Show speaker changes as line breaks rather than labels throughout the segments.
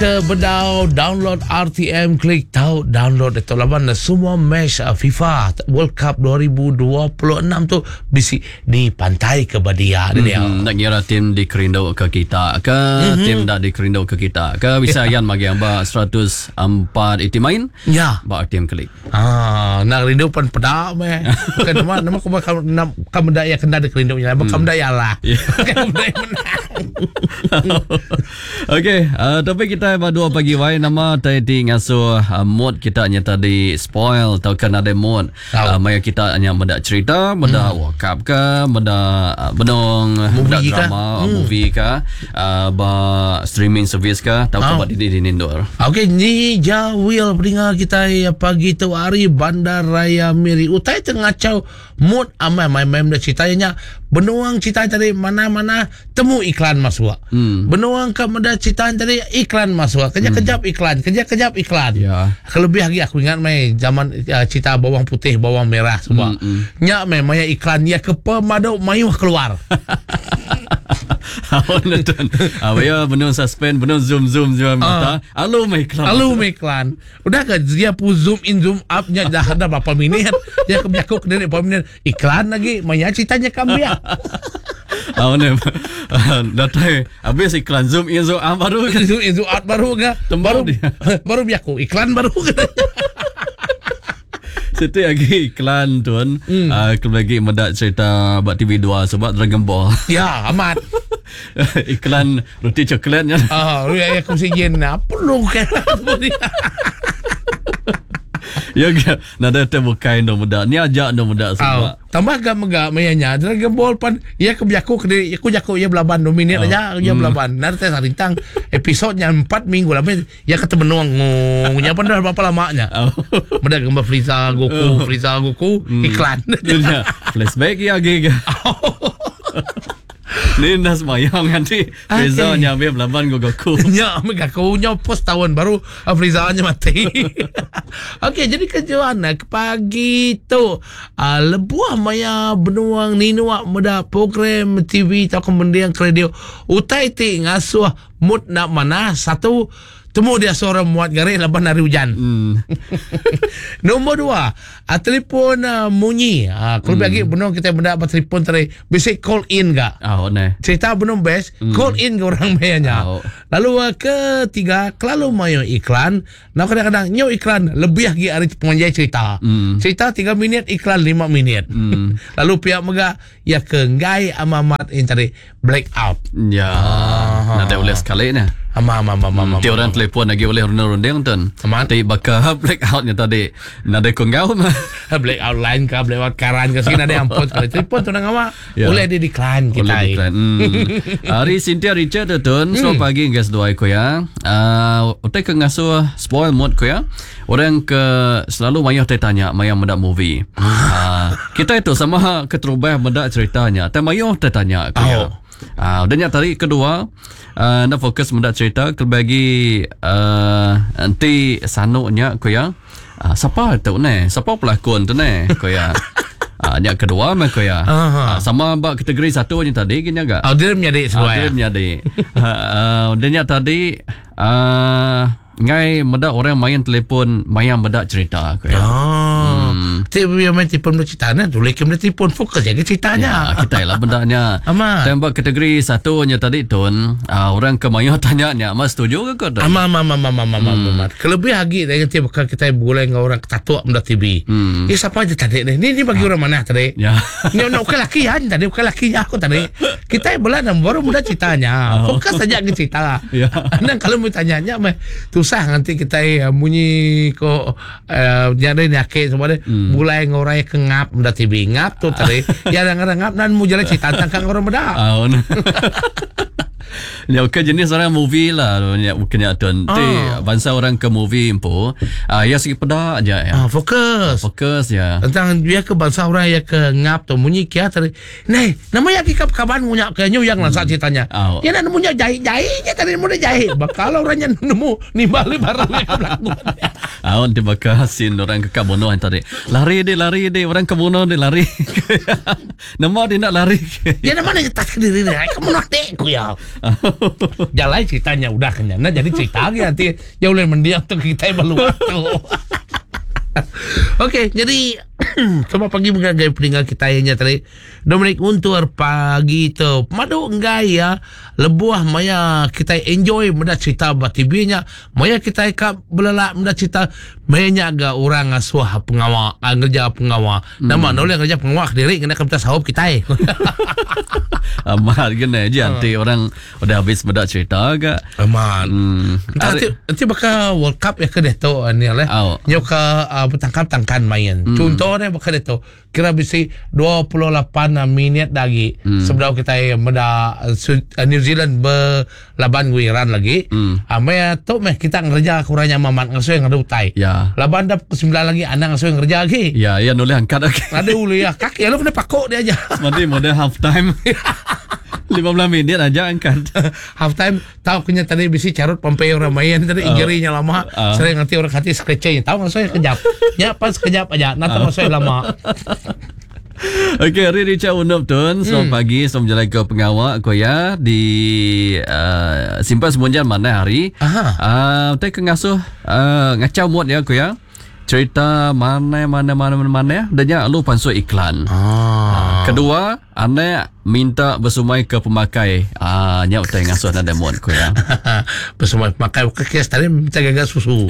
ke Bedau, download RTM, klik tahu download itu laban semua match FIFA World Cup 2026 tu bisi di pantai ke Badia dia.
Nak kira tim di Kerindo ke kita ke tim dah di Kerindo ke kita ke bisa yan magi amba 104 iti main
Ya.
ba RTM klik.
Nak rindu pan pedak meh. Bukan nama kamu dak ya kena de Kerindo nya. Kamu dak ya lah. Kamu dak menang.
Okey, tapi kita berdua pagi wai nama tadi ngasuh mood kita hanya tadi spoil atau kan ada mood. Maya kita hanya benda cerita, benda World Cup ke, benda benong, benda drama, movie ke, ba streaming service ke, tahu kabar di Indor.
Okey, ni Jawil peringat kita pagi tu hari Bandar Raya Miri. Utai tengah cau mood amai main dah ceritanya. Benuang cerita tadi mana-mana temu iklan masuk. Benuang ke meda cerita tadi iklan masuk. Kejap-kejap iklan, kejap-kejap iklan.
Ya.
Kelebih lagi aku ingat mai zaman cerita bawang putih, bawang merah semua. Nyak mai maya iklan ya ke pemadau mayuh keluar.
Awak nonton. Ya benar suspend, benar zoom mata. Alu mai iklan. Udah ke dia pu zoom in zoom up nya dah ada berapa minit. Dia kebiakuk dari berapa minit iklan lagi. Maya ceritanya kami ya. Awak ni datang habis iklan zoom in zoom up baru
zoom in zoom out baru ke baru biaku iklan baru ke.
Situ lagi iklan tuan. Lagi mendak cerita buat TV2 sebab Dragon Ball.
Ya, amat.
Iklan roti coklatnya.
Ya aku sijen apa lu kan.
Ya ke nada terbukai no muda. Ni ajak no muda semua.
Tambah megak mayanya Dragon Ball pan ia kebiaku ke aku jaku ia belaban dominit aja ia belaban. Nanti sarintang episodenya 4 minggu lah ia kata benuang ngunya pun dah berapa lamanya. Muda gambar Frieza Goku iklan.
Flashback ya ge. Ni nas mayang nanti Frieza nya ambil belaban Goku.
Nya Goku nya post tahun baru Frieza nya mati. Okey, jadi kejuan pagi tu lebuah maya benuang ninuak muda program TV atau kemudian radio utai ti ngasuh mood nak mana satu temu dia seorang muat garis laban hari hujan. Nombor 2, telefon munyi. Kalau bagi benar kita benda apa telefon tadi, basic call in gak? Cerita benar best, call in ke orang bayarnya. Lalu ketiga, kalau mayo iklan, nak kadang-kadang nyo iklan lebih lagi hari penganjai cerita. Cerita 3 minit, iklan 5 minit. Lalu pihak mega ya ke ngai amamat in tadi blackout.
Ya, nak boleh sekali ni. Dia orang telefon lagi oleh runding tuan. Tapi bakal blackoutnya tadi. Nada kongau mah.
Blackout line ke blackout karan ke sini ada ampun. Telefon tu nang awak. Boleh di decline kita.
Hari Cynthia Richard tuan. So pagi guys doa ko ya. Utai ke ngasuh spoil mood ko ya. Orang ke selalu mayah tanya mayah mendak movie. Kita itu sama keterubah mendak ceritanya. Tapi mayah tanya ko ya. Dan yang tadi kedua nak fokus mendak cerita kelbagi nanti sanuknya ko ya. Siapa tu ni? Siapa pelakon tu ni? Ko ya. Yang kedua mah ko ya. Sama bak kategori satu ni tadi gini agak.
Dia menjadi sesuai.
Dia menjadi. Dan yang tadi ngai mendak orang main telefon main mendak cerita ko ya.
Tapi main telefon ceritanya tu lek main telefon fokus je ceritanya.
Ya, kita lah bendanya. Tembak kategori satunya tadi tuan orang kemayo tanyanya mas setuju ke kau?
Kelebih lagi dengan tiap kita boleh dengan orang ketatua mendak TV. Ini siapa aja tadi ni bagi orang mana tadi? Ya. Ni nak kelakian tadi bukan laki aku tadi. Kita boleh baru muda ceritanya. Fokus saja ke cerita. Ya. Dan kalau mau tanyanya susah nanti kita bunyi kok jadi nyakit semua deh. Mulai ngorai ke ngap muda TV ngap tu tadi. Ya dengar ngap dan mau jalan cerita tentang orang muda.
Ya okey jenis orang movie lah bukannya tuan. Bangsa orang ke movie impo. Ya segi pedak aja ya. Fokus ya.
Tentang dia ke bangsa orang ya ke ngap tu bunyi kia tadi. Nei, namanya kikap kaban punya ke yang lah saat ceritanya. Ya nak nemunya jahit-jahitnya tadi muda jahit. Bakal orangnya nemu ni balik barang yang belakang.
Awan dia bakal sin orang ke kabuno yang tadi. Lari dia orang kabuno dia lari. Nama dia nak lari.
Ya nama dia tak sendiri dia. Kamu nak ku ya. Jalan ceritanya udah kenyana jadi cerita lagi nanti ya boleh mendiam tu kita baru waktu. Okey, jadi selamat pagi menggagai peninggal kita yang tadi. Dominic Untur pagi tu. Madu enggaya lebuah maya kita enjoy menda cerita batibinya. Maya kita ka belala menda cerita maya ga orang asuh pengawa, ngerja pengawa. Nama noleh ngerja pengawa diri kena kita sahub kita.
Amal gini aja nanti orang udah habis menda cerita agak.
Aman. Nanti bakal World Cup ya ke deto ni lah. Nyoka bertangkap-tangkan main. Contohnya bakal deto kira bisa 28 minit lagi sebelum kita meda New Zealand berlaban dengan Iran lagi. Maya tu kita ngerja kurangnya mamat ngasuh yang ada utai.
Ya.
Laban dah 9 lagi anak ngasuh yang ngerja lagi.
Ya, nulis angkat lagi.
Ada ulu ya. Kaki lu kena pakok dia aja.
Nanti mode half time. 15 minit aja angkat.
Half time tahu kena tadi bisi carut Pompeo Ramayan tadi injury-nya lama. Sering nanti orang hati scratch-nya. Tahu ngasuh kejap. Ya pas kejap aja. Nanti ngasuh lama.
Okey, hari Richard Unup Tun. Selamat pagi, selamat jalan ke pengawak ko ya di simpan semunjan mana hari. Tapi kengasuh ngacau mood ya ko ya. Cerita mana dan ya lu pansu iklan. Kedua, ane minta bersumai ke pemakai. Nyak utai ngasuh nada mood ko ya.
Bersumai pemakai kes tadi minta gagal susu.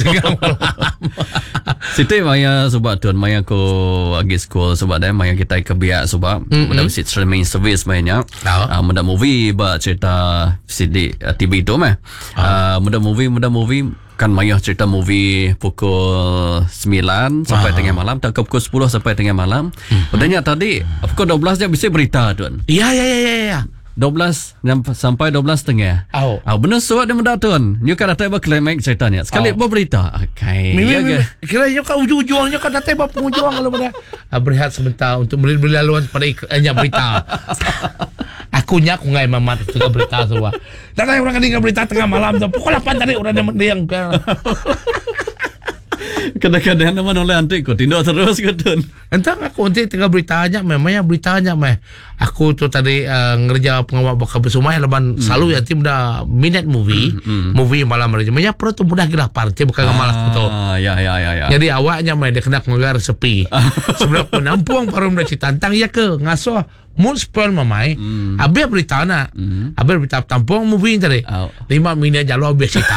Siti maya sebab tuan maya ko agi school sebab dah maya kita ke biak sebab mudah visit streaming service mainnya. Mudah movie ba cerita CD TV tu mah. Mudah movie kan maya cerita movie pukul 9 sampai tengah malam, tak ke pukul 10 sampai tengah malam. Padahal tadi pukul 12 dia bisa berita tuan.
Ya.
12 sampai 12.30. Benar suat dia mendatun. Nyu kan datang climax ceritanya. Sekali berita. Okay.
Kira nyu kan ujung-ujungnya kan datang penghujung kalau pada. Berehat sebentar untuk beli laluan pada berita. Aku ngai mamat tengah berita semua. Dan orang kan berita tengah malam tu. Pukul 8 tadi orang dia mendiang kan.
Kadang-kadang nama oleh antik ko tindak terus ke tun.
Entah aku nanti tengah beritanya aku tu tadi ngerja pengawal bakal bersumai leban selalu ya tim dah minute movie malam aja. Maya pro tu mudah gila parti bukan malas betul.
Ya.
Jadi awaknya dia kena mengegar sepi. Sebelum penampung baru dah tantang ya ke ngasuh mun spoil mamai. Habis berita na. Habis berita tampung movie tadi. 5 minit jalan habis cerita.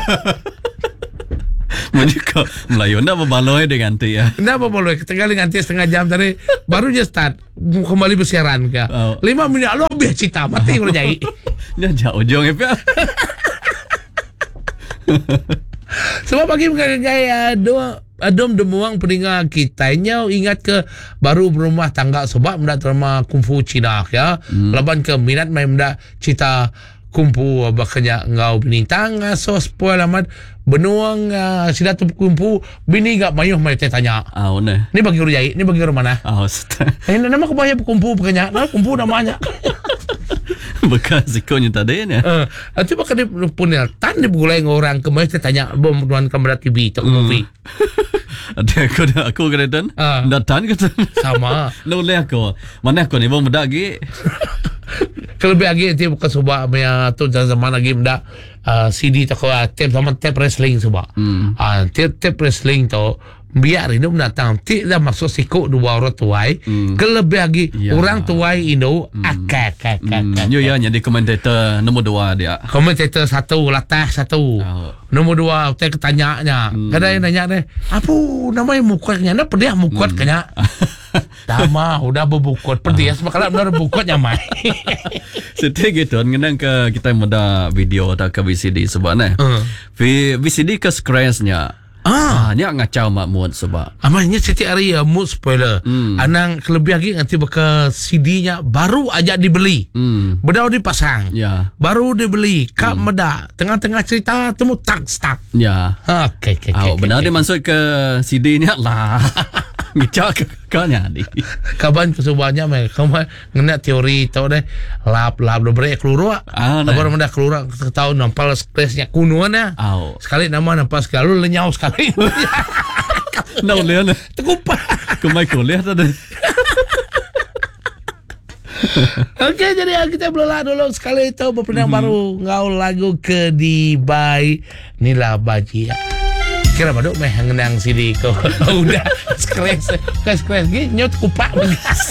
Menyuka Melayu nak berbaloi dengan tu ya.
Nak berbaloi ketinggalan nanti setengah jam tadi baru je start kembali bersiaran ke. 5 minit lo habis cerita mati kalau jadi.
Dah jauh ujung ya.
Sebab pagi mengagai adom demuang peninggal kitanya ingat ke baru berumah tangga sebab mendak terima kungfu Cina ya. Laban ke minat main mendak cerita kumpu bakanya ngau binintang so spoil amat benuang sida tu kumpu bini gak mayuh mai tanya.
Nah.
Ni bagi urang jai, ni bagi urang mana? Nama ko bahaya kumpu bakanya. Nah kumpu namanya.
Bekas sikonya tadi ni.
Nanti bakal dia punya tan dia bulai orang ke mai tanya bom tuan kamera TV tak movie.
Ada aku kena dan datang ke
sama.
Noleh aku. Mana aku ni bom bedagi.
Kelebih lagi nanti bukan sebab tu zaman lagi mendak CD tu tape wrestling sebab tape wrestling tu biar ini mendatang tidak masuk siku dua orang tuai kelebih lagi orang tuai Indo akak
ya jadi komentator nombor 2 dia
komentator 1 latah 1 nombor 2 saya tanyanya kadang nanya deh apa namanya mukanya nak pedih mukot kanya Dama udah berbukut pedih semalam benar bukutnya mai.
Setiap gitu ngenang ke kita muda video atau ke VCD sebab ni. VCD ke scratchnya. Nya ngacau mak mood sebab.
Amanya setiap hari mood spoiler. Anang kelebih lagi nanti bakal CD-nya baru aja dibeli. Bedau dipasang.
Ya.
Baru dibeli. Kak meda tengah-tengah cerita temu tak.
Ya.
Okey.
Benar dia masuk ke CD-nya lah. ngicak kanya di.
Kaban kesubahnya mah kamu ngena teori tau deh lap do brek keluar. Kabar mendak keluar tahun nampal stresnya kunuannya. Sekali nama nampak sekali lenyau sekali.
Nah lihat
Tekupa.
kemai kuliah tadi.
Oke, jadi kita belah dulu sekali itu berpindah baru ngaul lagu ke di by Nila Bajia. Kira baduk meh ngenang CD ko. Udah skres gitu nyot kupak begas.